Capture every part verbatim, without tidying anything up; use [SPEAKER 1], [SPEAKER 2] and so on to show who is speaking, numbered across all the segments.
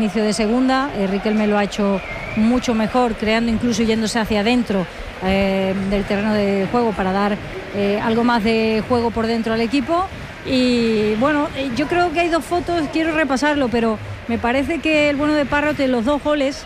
[SPEAKER 1] inicio de segunda. eh, Riquelme lo ha hecho mucho mejor, creando, incluso yéndose hacia adentro eh, del terreno de juego para dar eh, algo más de juego por dentro al equipo. Y bueno, eh, yo creo que hay dos fotos, quiero repasarlo, pero me parece que el bueno de Parrot en los dos goles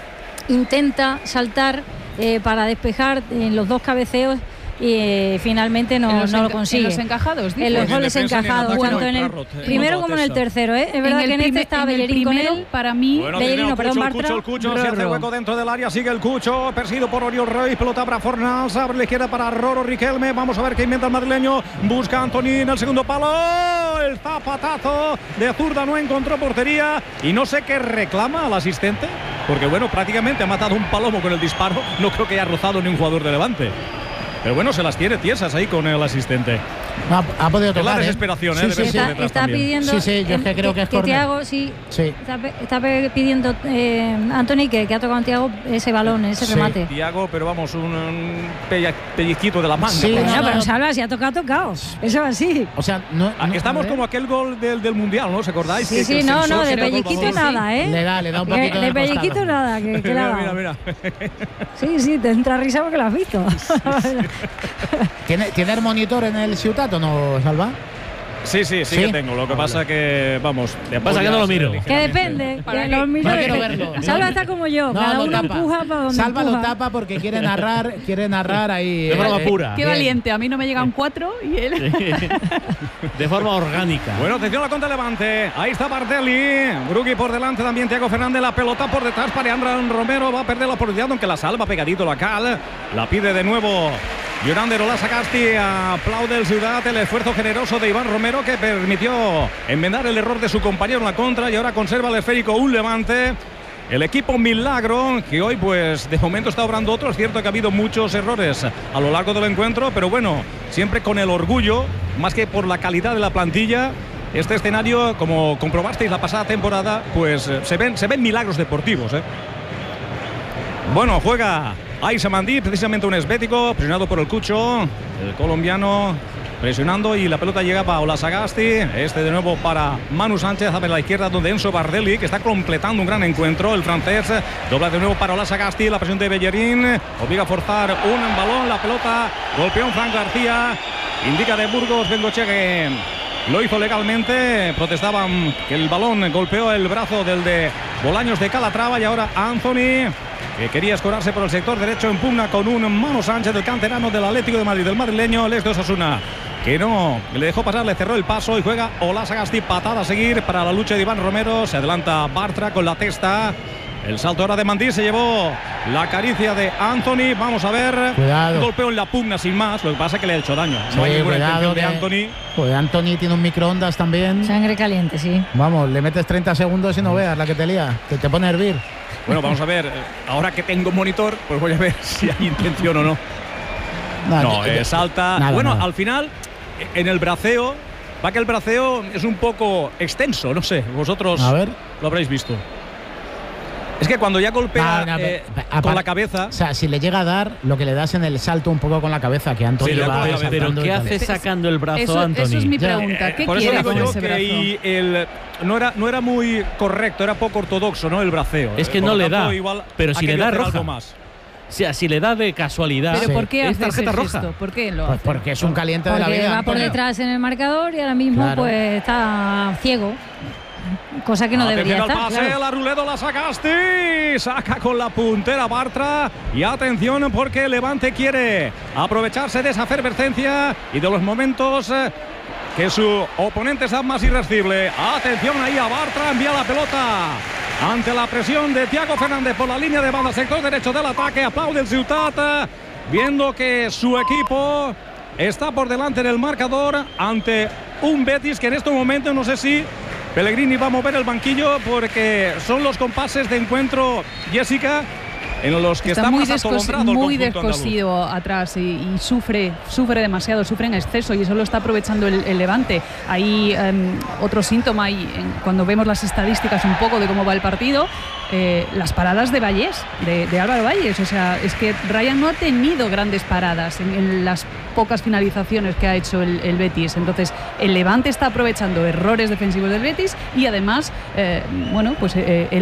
[SPEAKER 1] intenta saltar eh, para despejar en los dos cabeceos y eh, finalmente no, no lo consigue.
[SPEAKER 2] ¿En los encajados?
[SPEAKER 1] En los goles encajados, tanto en el primero como en el tercero, ¿eh? Es verdad que en este está Bellerín con él.
[SPEAKER 2] Para mí,
[SPEAKER 3] bueno,
[SPEAKER 1] Bellerín, perdón,
[SPEAKER 3] el Cucho, el Cucho, se hace hueco dentro del área, sigue el Cucho, perseguido por Oriol Rey, pelota para Fornals, abre la izquierda para Roro Riquelme, vamos a ver qué inventa el madrileño, busca a Antoni en el segundo palo, el zapatazo de zurda no encontró portería y no sé qué reclama al asistente, porque bueno, prácticamente ha matado un palomo con el disparo, no creo que haya rozado ni un jugador de Levante. Pero bueno, se las tiene tiesas ahí con el asistente.
[SPEAKER 4] Ha, ha podido tocar.
[SPEAKER 3] Es la desesperación,
[SPEAKER 4] ¿eh?
[SPEAKER 3] ¿eh?
[SPEAKER 1] Sí, sí, está, está pidiendo.
[SPEAKER 4] Sí, sí, yo es que creo que es
[SPEAKER 1] que
[SPEAKER 4] córner.
[SPEAKER 1] Thiago, sí,
[SPEAKER 4] sí.
[SPEAKER 1] Está, está pidiendo eh, Antoni que, que ha tocado a Thiago ese balón, ese
[SPEAKER 4] sí.
[SPEAKER 1] remate.
[SPEAKER 3] Thiago, pero vamos, un, un pellizquito de la manga.
[SPEAKER 4] Sí,
[SPEAKER 1] bueno,
[SPEAKER 4] no,
[SPEAKER 1] pero
[SPEAKER 4] no.
[SPEAKER 1] Salva, si ha tocado, ha tocado. Eso es así.
[SPEAKER 4] O sea, no, no
[SPEAKER 3] estamos como aquel gol del, del Mundial, ¿no? ¿Os acordáis?
[SPEAKER 1] Sí,
[SPEAKER 3] que,
[SPEAKER 1] sí,
[SPEAKER 3] que
[SPEAKER 1] no, no, de
[SPEAKER 3] pellizquito
[SPEAKER 1] pellizquito nada, ¿eh?
[SPEAKER 4] Le da, le da un poquito
[SPEAKER 1] de, de
[SPEAKER 4] de
[SPEAKER 1] pellizquito nada. Que, que
[SPEAKER 3] mira,
[SPEAKER 1] la
[SPEAKER 3] mira, mira.
[SPEAKER 1] Sí, sí, te entra risa porque lo has visto. Sí, sí.
[SPEAKER 4] ¿Tiene, ¿Tiene el monitor en el Ciutat o no, Salva?
[SPEAKER 3] Sí, sí, sí,
[SPEAKER 4] ¿Sí?
[SPEAKER 3] que tengo. Lo que pasa que, vamos,
[SPEAKER 5] de pasa que no lo miro.
[SPEAKER 1] Que depende. Que los
[SPEAKER 4] no quiero verlo.
[SPEAKER 1] Salva está como yo.
[SPEAKER 4] No,
[SPEAKER 1] cada
[SPEAKER 4] lo
[SPEAKER 1] uno
[SPEAKER 4] tapa.
[SPEAKER 1] empuja para donde
[SPEAKER 4] Salva
[SPEAKER 1] empuja.
[SPEAKER 4] lo tapa porque quiere narrar, quiere narrar ahí.
[SPEAKER 5] De forma
[SPEAKER 4] eh,
[SPEAKER 5] pura.
[SPEAKER 2] Qué
[SPEAKER 4] bien.
[SPEAKER 2] valiente. A mí no me llegan cuatro y él.
[SPEAKER 5] De forma orgánica.
[SPEAKER 3] Bueno, atención a la contra Levante. Ahí está Bardelli. Brugui por delante también. Thiago Fernández. La pelota por detrás para Andrán Romero. Va a perder la oportunidad, aunque la salva pegadito la Cal. La pide de nuevo Llorander Olasagasti. Aplaude el Ciudad el esfuerzo generoso de Iván Romero, que permitió enmendar el error de su compañero en la contra y ahora conserva el esférico un Levante. El equipo Milagro, que hoy pues de momento está obrando otro. Es cierto que ha habido muchos errores a lo largo del encuentro, pero bueno, siempre con el orgullo, más que por la calidad de la plantilla. Este escenario, como comprobasteis la pasada temporada, pues se ven, se ven milagros deportivos, ¿eh? Bueno, juega Aïssa Mandi, precisamente un esbético, presionado por el Cucho, el colombiano presionando, y la pelota llega para Olasagasti. Este de nuevo para Manu Sánchez, a ver la izquierda donde Enzo Bardelli, que está completando un gran encuentro. El francés dobla de nuevo para Olasagasti, la presión de Bellerín obliga a forzar un balón, la pelota golpeó a Frank García, indica de Burgos Bengochea que lo hizo legalmente. Protestaban que el balón golpeó el brazo del de Bolaños de Calatrava, y ahora Anthony, que quería escorarse por el sector derecho, en pugna con un Manu Sánchez, del canterano del Atlético de Madrid, del madrileño, el ex de Osasuna, que no le dejó pasar, le cerró el paso, y juega Olasagasti, patada a seguir para la lucha de Iván Romero. Se adelanta Bartra con la testa. El salto ahora de Mandí, se llevó la caricia de Anthony. Vamos a ver.
[SPEAKER 4] Cuidado.
[SPEAKER 3] Un golpeo en la pugna sin más. Lo que pasa es que le ha hecho daño.
[SPEAKER 4] Sí,
[SPEAKER 3] No hay ninguna
[SPEAKER 4] cuidado
[SPEAKER 3] intención de
[SPEAKER 4] que-
[SPEAKER 3] Anthony.
[SPEAKER 4] Pues Anthony tiene un microondas también.
[SPEAKER 1] Sangre caliente, sí.
[SPEAKER 4] Vamos, le metes treinta segundos y no veas la que te lía. Que te pone a hervir.
[SPEAKER 3] Bueno, vamos a ver. Ahora que tengo monitor, pues voy a ver si hay intención o no. No, eh, salta.
[SPEAKER 4] Nada,
[SPEAKER 3] bueno,
[SPEAKER 4] nada.
[SPEAKER 3] al final, en el braceo, va que el braceo es un poco extenso. No sé, vosotros
[SPEAKER 4] A ver.
[SPEAKER 3] lo habréis visto. Es que cuando ya golpea
[SPEAKER 4] No, no,
[SPEAKER 3] eh,
[SPEAKER 4] pe-
[SPEAKER 3] con
[SPEAKER 4] apar-
[SPEAKER 3] la cabeza.
[SPEAKER 4] O sea, si le llega a dar, lo que le das en el salto un poco con la cabeza, que Anthony
[SPEAKER 3] Sí, le
[SPEAKER 4] va
[SPEAKER 3] da con la cabeza.
[SPEAKER 5] Pero
[SPEAKER 4] saltando y
[SPEAKER 5] ¿qué
[SPEAKER 4] tal.
[SPEAKER 5] hace sacando el brazo,
[SPEAKER 2] Eso,
[SPEAKER 5] Anthony?
[SPEAKER 2] eso es mi
[SPEAKER 4] Ya,
[SPEAKER 2] pregunta. ¿Qué
[SPEAKER 3] Por eso
[SPEAKER 2] quiere
[SPEAKER 3] digo
[SPEAKER 2] con
[SPEAKER 3] yo
[SPEAKER 2] ese
[SPEAKER 3] que
[SPEAKER 2] brazo?
[SPEAKER 3] y el, no, era, no era muy correcto, era poco ortodoxo, ¿no? El braceo.
[SPEAKER 5] Es que
[SPEAKER 3] Por
[SPEAKER 5] no
[SPEAKER 3] lo
[SPEAKER 5] le
[SPEAKER 3] tanto,
[SPEAKER 5] da,
[SPEAKER 3] igual
[SPEAKER 5] pero
[SPEAKER 3] ha
[SPEAKER 5] si le
[SPEAKER 3] querido
[SPEAKER 5] da
[SPEAKER 3] hacer
[SPEAKER 5] roja.
[SPEAKER 3] algo más.
[SPEAKER 5] O sea, si le da de casualidad,
[SPEAKER 2] ¿Pero
[SPEAKER 4] Sí.
[SPEAKER 2] por qué
[SPEAKER 5] es
[SPEAKER 2] hace ese
[SPEAKER 5] tarjeta roja.
[SPEAKER 2] gesto? ¿Por qué lo
[SPEAKER 4] Pues
[SPEAKER 2] hace?
[SPEAKER 4] porque es un caliente de la
[SPEAKER 1] Porque
[SPEAKER 4] vida.
[SPEAKER 1] va por
[SPEAKER 4] Antonio.
[SPEAKER 1] detrás en el marcador y ahora mismo
[SPEAKER 4] Claro.
[SPEAKER 1] pues está ciego. Cosa que no debería
[SPEAKER 3] Atención al
[SPEAKER 1] estar.
[SPEAKER 3] pase,
[SPEAKER 1] Claro.
[SPEAKER 3] la ruleta la Sagasti, saca con la puntera Bartra, y atención porque Levante quiere aprovecharse de esa efervescencia y de los momentos eh, que su oponente está más irascible. Atención ahí a Bartra, envía la pelota ante la presión de Thiago Fernández por la línea de banda, sector derecho del ataque. Aplaude el Ciutat, viendo que su equipo está por delante en el marcador ante un Betis que en estos momentos no sé si Pellegrini va a mover el banquillo, porque son los compases de encuentro, Jessica, en los que está,
[SPEAKER 2] está muy,
[SPEAKER 3] más
[SPEAKER 2] descos
[SPEAKER 3] atolondrado el
[SPEAKER 2] muy
[SPEAKER 3] conjunto andaluz.
[SPEAKER 2] descosido atrás y, y sufre sufre demasiado, sufre en exceso, y eso lo está aprovechando el, el Levante. Hay um, otro síntoma, y en, cuando vemos las estadísticas un poco de cómo va el partido, eh, las paradas de Vallés, de, de Álvaro Vallés. O sea, es que Ryan no ha tenido grandes paradas en, en las pocas finalizaciones que ha hecho el, el Betis. Entonces el Levante está aprovechando errores defensivos del Betis, y además, eh, bueno, pues eh, el